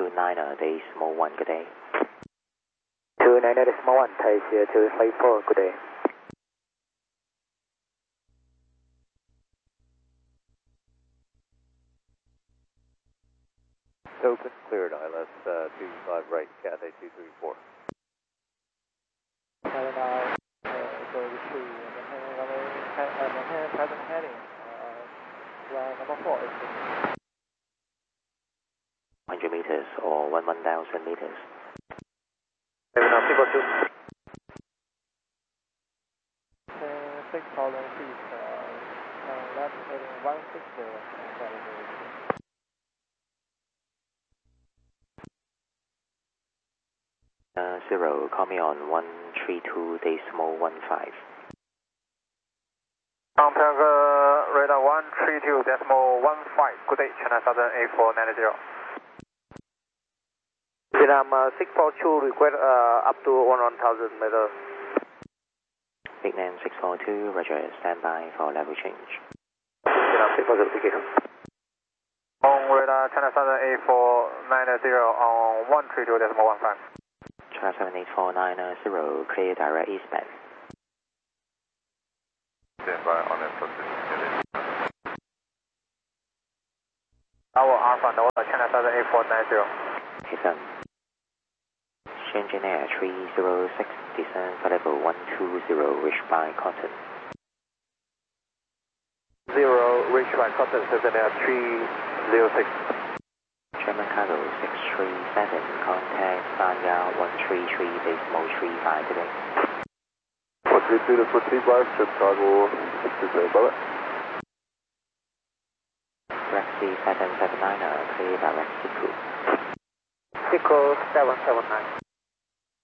290.1, good day. 290.1, Thai Sierra 254, good day. Open, cleared, ILS 25 right, Cathay 234. Now, go to maintain present heading, flight number 4 is 100 meters or 1,000 meters. 6,000 feet, left heading 160, 0, call me on 132.15. Ampere radar 132.15, good day, China Southern A490. Vietnam 642, request up to 1,000 meters. Big name 642, roger, stand by for level change. Vietnam 642, thank you. On radar China Southern A490 on 132.15. China 78490, clear direct eastbound. Stand by on that position. Tower Alpha Nova China Southern A490. Houston. Shenzhen Air 306, descend for level 120, reach by Cotton. 0, reach by Cotton, Shenzhen Air 306. German cargo 637, contact Sanya 133.35 today. 432 to 435, Chicago 630, above it. Rexy 779, clear direct Siku. Siku 779.